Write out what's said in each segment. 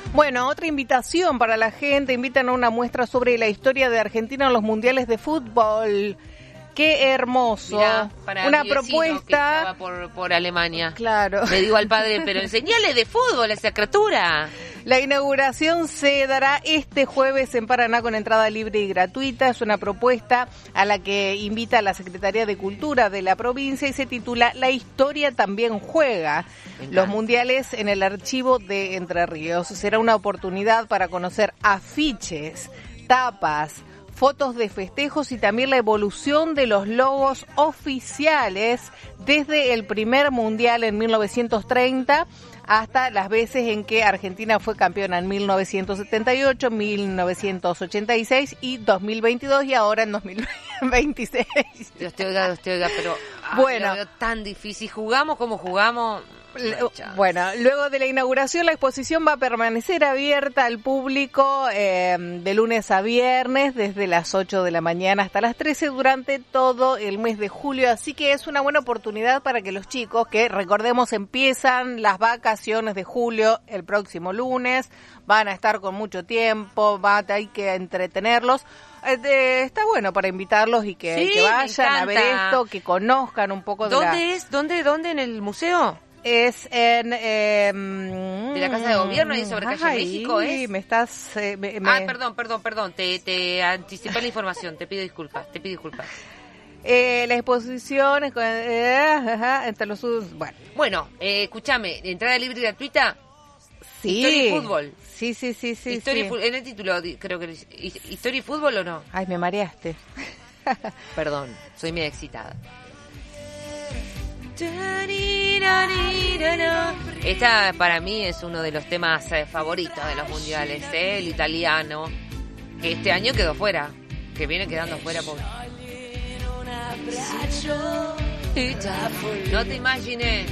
Bueno, otra invitación para la gente, invitan a una muestra sobre la historia de Argentina en los mundiales de fútbol. Qué hermoso. Mirá, para una mi vecino propuesta que estaba por Alemania. Claro. Le digo al padre, pero enseñale de fútbol a esa criatura. La inauguración se dará este jueves en Paraná con entrada libre y gratuita. Es una propuesta a la que invita la Secretaría de Cultura de la provincia y se titula La historia también juega. Los mundiales en el archivo de Entre Ríos. Será una oportunidad para conocer afiches, tapas, fotos de festejos y también la evolución de los logos oficiales desde el primer mundial en 1930 hasta las veces en que Argentina fue campeona en 1978, 1986 y 2022 y ahora en 2026. Dios te oiga, pero bueno, lo veo tan difícil. ¿Jugamos como jugamos? Bueno, luego de la inauguración la exposición va a permanecer abierta al público de lunes a viernes desde las 8 de la mañana hasta las 13 durante todo el mes de julio, así que es una buena oportunidad para que los chicos, que recordemos empiezan las vacaciones de julio el próximo lunes, van a estar con mucho tiempo, hay que entretenerlos. Está bueno para invitarlos y que vayan a ver esto, que conozcan un poco de ¿Dónde es? ¿Dónde? ¿En el museo? Es en... de la Casa de Gobierno, ahí sobre Calle México, ¿es? Me estás... Perdón, te anticipé la información, te pido disculpas. La exposición es entre los... Bueno, escúchame, entrada libre y gratuita. Sí. Historia y fútbol. Sí. Historia y fútbol, en el título creo que es Historia y fútbol o no. Ay, me mareaste. Perdón, soy medio excitada. Esta para mí es uno de los temas favoritos de los mundiales, el italiano, que este año quedó fuera, que viene quedando fuera porque... No te imaginé.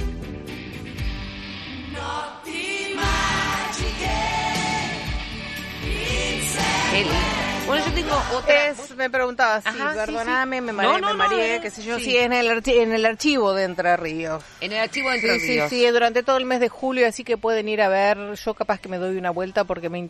Qué lindo. Bueno, yo tengo otra... me preguntaba, perdóname, me mareé, qué sé yo, sí, en el archivo de Entre Ríos. En el archivo de Entre Ríos. Sí, durante todo el mes de julio, así que pueden ir a ver, yo capaz que me doy una vuelta porque me